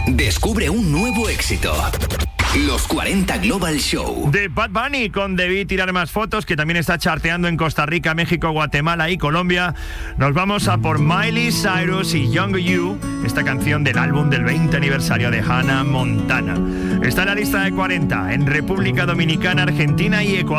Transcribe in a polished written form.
Descubre un nuevo éxito. Los 40 Global Show. De Bad Bunny con Debí tirar más fotos, que también está charteando en Costa Rica, México, Guatemala y Colombia. Nos vamos a por Miley Cyrus y Young You, esta canción del álbum del 20 aniversario de Hannah Montana. Está en la lista de 40 en República Dominicana, Argentina y Ecuador.